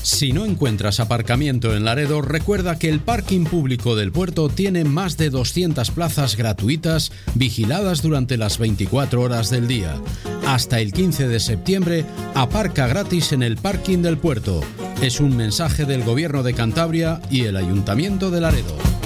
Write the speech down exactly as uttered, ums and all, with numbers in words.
Si no encuentras aparcamiento en Laredo, recuerda que el parking público del puerto tiene más de doscientas plazas gratuitas vigiladas durante las veinticuatro horas del día. Hasta el quince de septiembre, aparca gratis en el parking del puerto. Es un mensaje del Gobierno de Cantabria y el Ayuntamiento de Laredo.